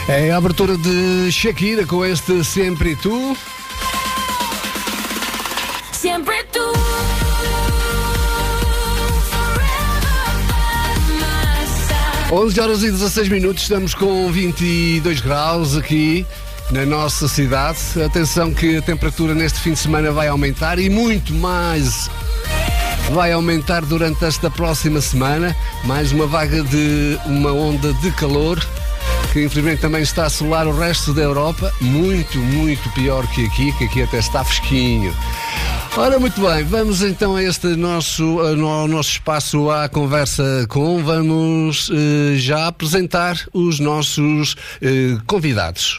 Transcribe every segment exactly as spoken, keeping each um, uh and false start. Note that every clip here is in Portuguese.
É a abertura de Shakira com este Sempre Tu. Sempre tu. onze horas e dezasseis minutos, estamos com vinte e dois graus aqui na nossa cidade. Atenção que a temperatura neste fim de semana vai aumentar e muito mais vai aumentar durante esta próxima semana. Mais uma vaga de uma onda de calor que infelizmente também está a assolar o resto da Europa. Muito, muito pior que aqui, que aqui até está fresquinho. Ora, muito bem, vamos então a este nosso, ao nosso espaço à conversa com. Vamos eh, já apresentar os nossos eh, convidados.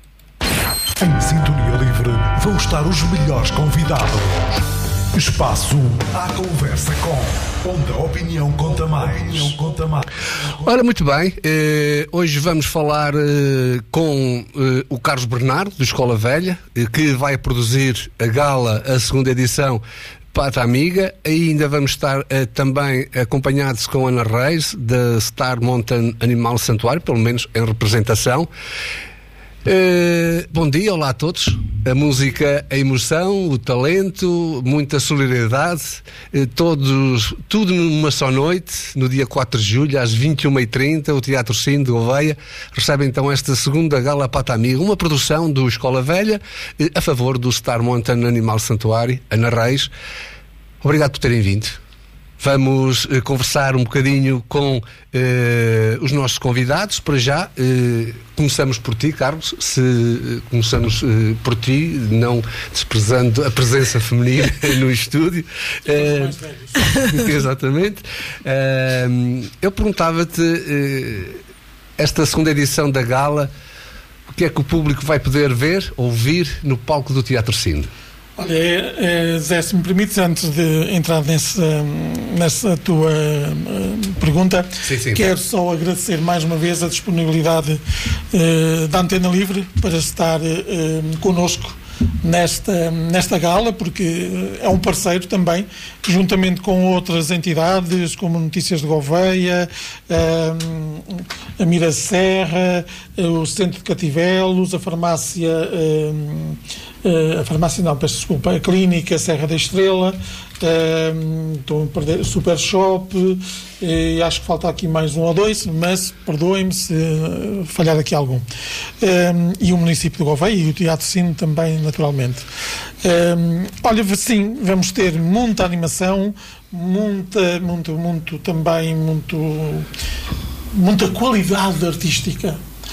Em Sintonia Livre vão estar os melhores convidados. Espaço à conversa com, onde a opinião conta mais. Opinião conta mais. Ora, muito bem, eh, hoje vamos falar eh, com eh, o Carlos Bernardo, do Escola Velha, eh, que vai produzir a gala, a segunda edição, Pata Amiga. Ainda vamos estar eh, também acompanhados com Ana Reis, da Star Mountain Animal Santuário, pelo menos em representação. Uh, bom dia, olá a todos. A música, a emoção, o talento, muita solidariedade, uh, todos, tudo numa só noite, no dia quatro de julho, às vinte e uma e trinta, o Teatro Cine de Gouveia recebe então esta segunda Gala Pata Amiga, uma produção do Escola Velha, uh, a favor do Star Mountain Animal Santuário. Ana Reis, obrigado por terem vindo. Vamos uh, conversar um bocadinho com uh, os nossos convidados. Para já, uh, começamos por ti, Carlos. Se uh, começamos uh, por ti, não desprezando a presença feminina no estúdio. Uh, exatamente. Uh, eu perguntava-te, uh, esta segunda edição da Gala, o que é que o público vai poder ver, ouvir no palco do Teatro Cine? Olha, é, é, Zé, se me permites, antes de entrar nessa, nessa tua uh, pergunta, sim, sim, quero só agradecer mais uma vez a disponibilidade uh, da Antena Livre para estar uh, connosco nesta, nesta gala, porque é um parceiro também, juntamente com outras entidades, como Notícias de Gouveia, uh, a Mira Serra, uh, o Centro de Cativelos, a farmácia... Uh, Uh, a farmácia, não, peço desculpa, a Clínica Serra da Estrela, uh, estou a perder, Super Shop, uh, acho que falta aqui mais um ou dois, mas perdoem-me se uh, falhar aqui algum. Uh, e o município de Gouveia e o Teatro Cine também, naturalmente. Uh, olha, sim, vamos ter muita animação, muita, muito, muito também, muito, muita qualidade artística.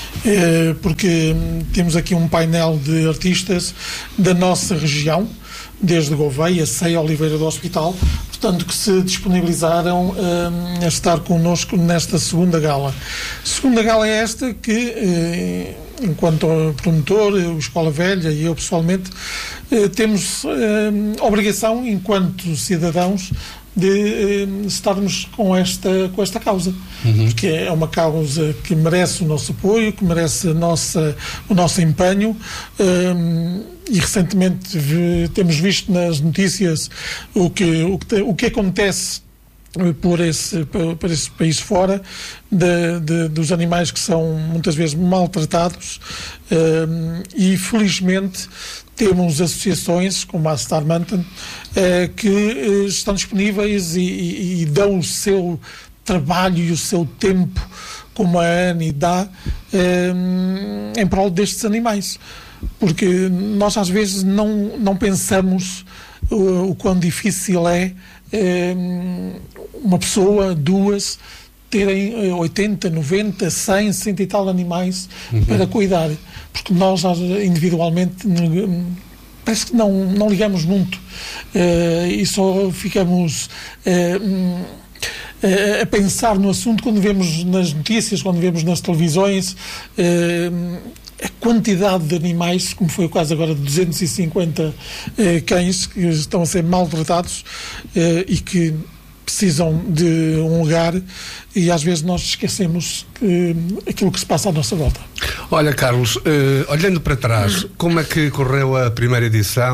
Porque temos aqui um painel de artistas da nossa região, desde Gouveia, Ceia, Oliveira do Hospital, portanto, que se disponibilizaram uh, a estar connosco nesta segunda gala. A segunda gala é esta que, uh, enquanto promotor, o Escola Velha e eu pessoalmente, uh, temos uh, obrigação, enquanto cidadãos, de uh, estarmos com esta, com esta causa, uhum. Porque é uma causa que merece o nosso apoio, que merece a nossa, o nosso empenho, um, e recentemente v, temos visto nas notícias o que, o que, o que acontece por esse, por esse país fora, de, de, dos animais que são muitas vezes maltratados, um, e felizmente temos associações como a Star Mountain eh, que eh, estão disponíveis e, e, e dão o seu trabalho e o seu tempo, como a ANI dá, eh, em prol destes animais. Porque nós às vezes não, não pensamos o, o quão difícil é eh, uma pessoa, duas, terem oitenta, noventa, cem, cento e tal animais, uhum, para cuidar, porque nós individualmente parece que não, não ligamos muito, uh, e só ficamos uh, uh, a pensar no assunto quando vemos nas notícias, quando vemos nas televisões uh, a quantidade de animais, como foi o caso agora de duzentos e cinquenta uh, cães que estão a ser maltratados uh, e que precisam de um lugar, e às vezes nós esquecemos que, aquilo que se passa à nossa volta. Olha, Carlos, uh, olhando para trás, como é que correu a primeira edição?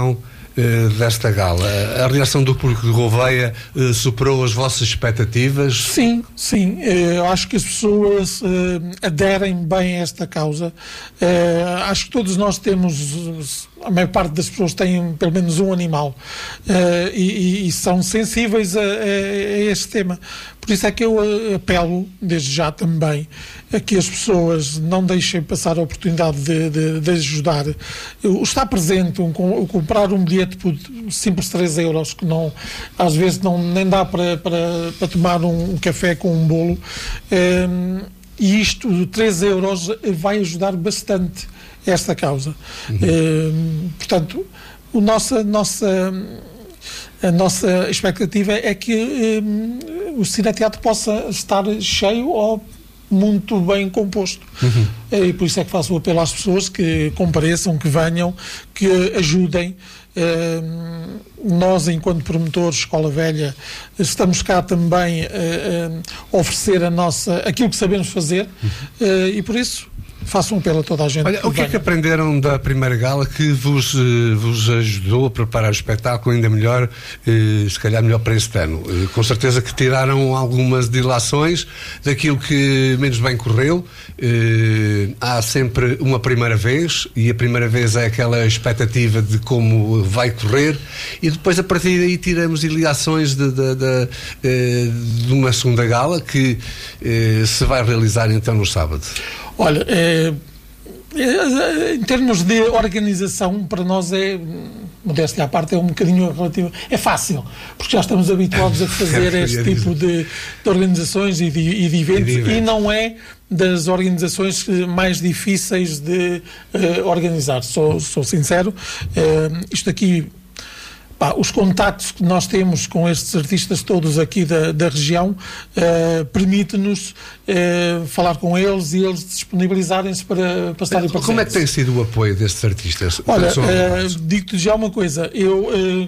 uh, desta gala? A reação do público de Gouveia uh, superou as vossas expectativas? Sim, sim. Eu acho que as pessoas uh, aderem bem a esta causa. Uh, acho que todos nós temos, a maior parte das pessoas tem pelo menos um animal uh, e, e são sensíveis a, a, a este tema. Por isso é que eu apelo, desde já também, a que as pessoas não deixem passar a oportunidade de, de, de ajudar. O estar presente, um, comprar um bilhete por simples três euros, que não, às vezes não, nem dá para, para, para tomar um, um café com um bolo, um, e isto, três euros, vai ajudar bastante esta causa. Uhum. Um, portanto, o nossa, nossa, a nossa expectativa é que um, o cineteatro possa estar cheio ou muito bem composto. Uhum. E por isso é que faço o apelo às pessoas que compareçam, que venham, que ajudem. Uh, nós, enquanto promotores Escola Velha, estamos cá também a uh, uh, oferecer a nossa, aquilo que sabemos fazer, uhum. uh, e por isso façam um apelo a toda a gente. Olha, o que é que aprenderam da primeira gala que vos, vos ajudou a preparar o espetáculo ainda melhor, eh, se calhar melhor para este ano? Eh, com certeza que tiraram algumas dilações daquilo que menos bem correu. Eh, há sempre uma primeira vez, e a primeira vez é aquela expectativa de como vai correr, e depois a partir daí tiramos ilações de, de, de, de uma segunda gala que eh, se vai realizar então no sábado. Olha, é, é, em termos de organização, para nós é, modéstia à parte, é um bocadinho relativo, é fácil, porque já estamos habituados a fazer este tipo de, de organizações e de, e de eventos, e, de eventos. E não é das organizações mais difíceis de uh, organizar, sou, sou sincero. Uh, isto aqui, pá, os contactos que nós temos com estes artistas todos aqui da, da região uh, permite-nos uh, falar com eles e eles disponibilizarem-se para, para estarem presentes. Como é que tem sido o apoio destes artistas? Olha, uh, digo-te já uma coisa, eu uh,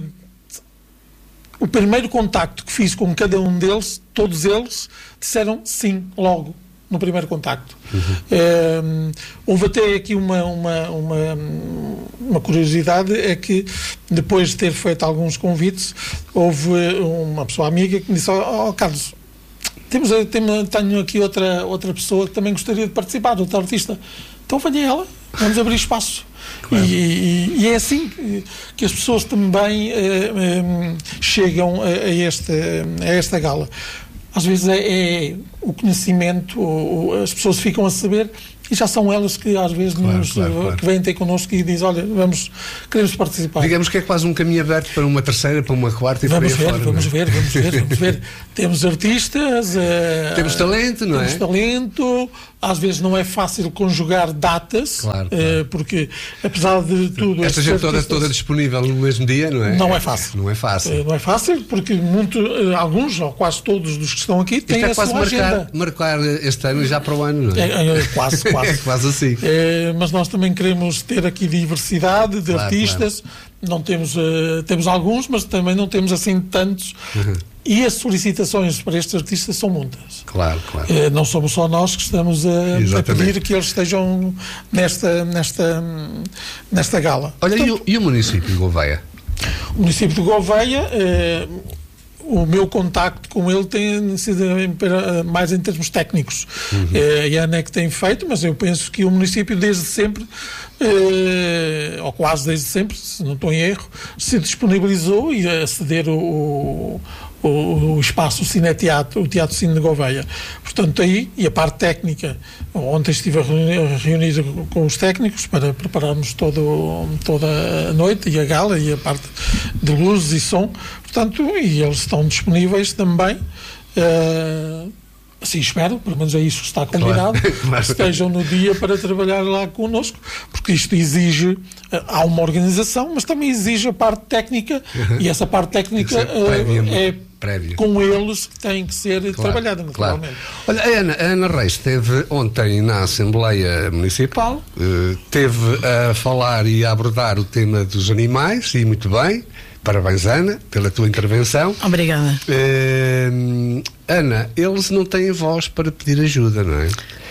o primeiro contacto que fiz com cada um deles, todos eles disseram sim logo no primeiro contacto. Uhum. Uh, houve até aqui uma, uma, uma, uma curiosidade, é que depois de ter feito alguns convites, houve uma pessoa amiga que me disse: ó oh, Carlos, temos, tenho, tenho aqui outra, outra pessoa que também gostaria de participar, outra artista. Então venha ela, vamos abrir espaço. Claro. E, e, e é assim que, que as pessoas também uh, um, chegam a, a, esta, a esta gala. Às vezes é, é o conhecimento, o, as pessoas ficam a saber e já são elas que às vezes claro, nos, claro, claro. que vêm ter connosco e dizem: olha, vamos, queremos participar. Digamos que é quase um caminho aberto para uma terceira, para uma quarta e vamos para aí ver, fora, vamos não é? ver, vamos ver, vamos ver. Temos artistas, uh, temos talento, não temos é? Temos talento. Às vezes não é fácil conjugar datas, claro, claro. Uh, porque apesar de tudo... Esta gente toda, toda disponível no mesmo dia, não é? Não é fácil. Não é fácil. Uh, não é fácil, porque muito, uh, alguns, ou quase todos dos que estão aqui, têm Isto é a quase sua marcar, agenda. marcar este ano já para o ano, não é? É, é quase, quase. É quase assim. É, mas nós também queremos ter aqui diversidade de claro, artistas. Claro. Não temos, uh, temos alguns, mas também não temos assim tantos. Uhum. E as solicitações para estes artistas são muitas. Claro, claro. Uh, não somos só nós que estamos a, a pedir que eles estejam nesta, nesta, nesta gala. Olha, Portanto, e, o, e o município de Gouveia? O município de Gouveia... Uh, o meu contacto com ele tem sido mais em termos técnicos. Uhum. É, e a ANEC tem feito, mas eu penso que o município desde sempre, eh, ou quase desde sempre, se não estou em erro, se disponibilizou e a ceder o, o, o espaço, o cineteatro, o Teatro Cine de Gouveia. Portanto, aí, e a parte técnica, ontem estive a reunir com os técnicos para prepararmos todo, toda a noite e a gala e a parte de luzes e som. Portanto, e eles estão disponíveis também, uh, assim espero, pelo menos é isso que está combinado, claro, claro. Que estejam no dia para trabalhar lá connosco, porque isto exige, uh, há uma organização, mas também exige a parte técnica, uhum. E essa parte técnica uh, prévia, é prévia. Com eles que tem que ser claro, trabalhada, naturalmente. Claro. Olha, a Ana, a Ana Reis esteve ontem na Assembleia Municipal, uh, teve a falar e a abordar o tema dos animais, e muito bem. Parabéns, Ana, pela tua intervenção. Obrigada. Uh, Ana, eles não têm voz para pedir ajuda, não é?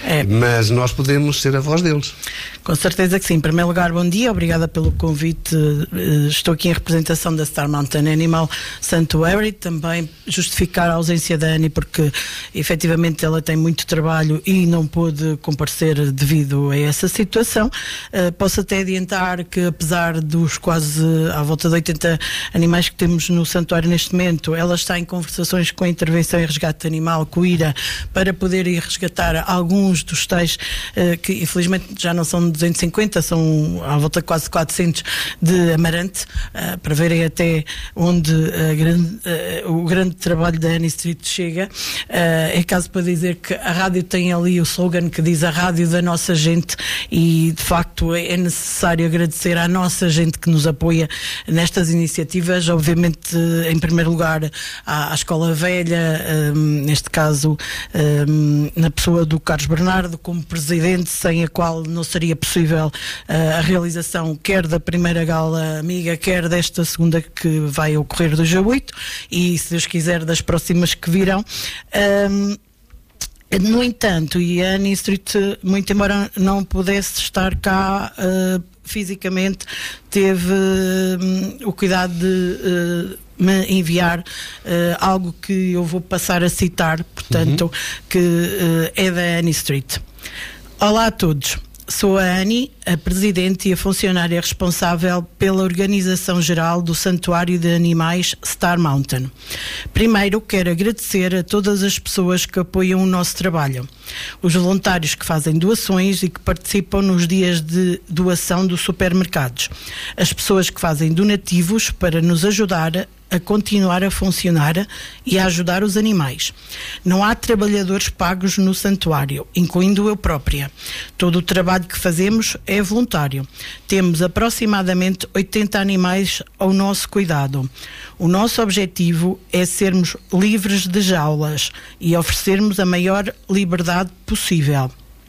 é. Mas nós podemos ser a voz deles. Com certeza que sim. Em primeiro lugar, bom dia, obrigada pelo convite. Estou aqui em representação da Star Mountain Animal Sanctuary, também justificar a ausência da Annie, porque efetivamente ela tem muito trabalho e não pôde comparecer devido a essa situação. Uh, posso até adiantar que, apesar dos quase à volta de oitenta animais que temos no santuário neste momento, ela está em conversações com a Intervenção e Resgate Animal, com o I R A, para poder ir resgatar alguns dos tais uh, que infelizmente já não são duzentos e cinquenta, são à volta de quase quatrocentos de Amarante, uh, para verem até onde uh, grande, uh, o grande trabalho da Annie Street chega. Uh, é caso para dizer que a rádio tem ali o slogan que diz a rádio da nossa gente, e de facto é necessário agradecer à nossa gente que nos apoia nestas iniciativas, obviamente em primeiro lugar à, à Escola Velha, um, neste caso um, na pessoa do Carlos Bernardo como presidente, sem a qual não seria possível uh, a realização quer da primeira gala amiga, quer desta segunda que vai ocorrer do dia oito, e se Deus quiser das próximas que virão. Um, no entanto, e a Annie Street, muito embora não pudesse estar cá uh, fisicamente, teve uh, o cuidado de uh, me enviar uh, algo que eu vou passar a citar, portanto, uhum. que uh, é da Annie Street. Olá a todos. Sou a Annie, a presidente e a funcionária responsável pela organização geral do Santuário de Animais Star Mountain. Primeiro, quero agradecer a todas as pessoas que apoiam o nosso trabalho, os voluntários que fazem doações e que participam nos dias de doação dos supermercados, as pessoas que fazem donativos para nos ajudar a continuar a funcionar e a ajudar os animais. Não há trabalhadores pagos no santuário, incluindo eu própria. Todo o trabalho que fazemos é voluntário. Temos aproximadamente oitenta animais ao nosso cuidado. O nosso objetivo é sermos livres de jaulas e oferecermos a maior liberdade possível.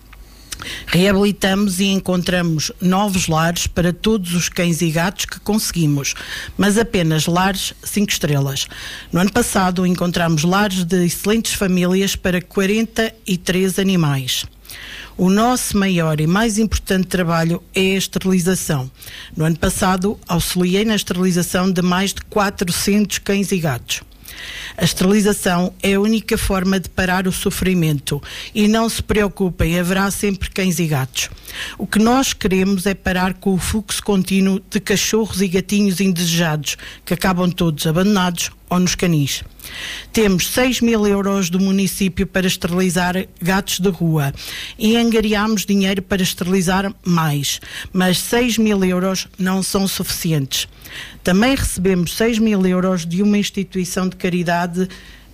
Reabilitamos e encontramos novos lares para todos os cães e gatos que conseguimos, mas apenas lares cinco estrelas. No ano passado encontramos lares de excelentes famílias para quarenta e três animais. O nosso maior e mais importante trabalho é a esterilização. No ano passado auxiliei na esterilização de mais de quatrocentos cães e gatos. A esterilização é a única forma de parar o sofrimento, e não se preocupem, haverá sempre cães e gatos. O que nós queremos é parar com o fluxo contínuo de cachorros e gatinhos indesejados, que acabam todos abandonados ou nos canis. Temos seis mil euros do município para esterilizar gatos de rua e angariamos dinheiro para esterilizar mais, mas seis mil euros não são suficientes. Também recebemos seis mil euros de uma instituição de caridade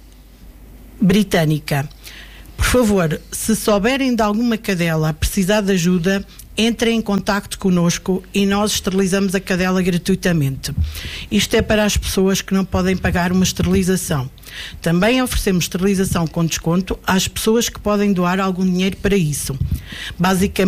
britânica. Por favor, se souberem de alguma cadela a precisar de ajuda, entrem em contacto connosco e nós esterilizamos a cadela gratuitamente. Isto é para as pessoas que não podem pagar uma esterilização. Também oferecemos esterilização com desconto às pessoas que podem doar algum dinheiro para isso. Basicamente,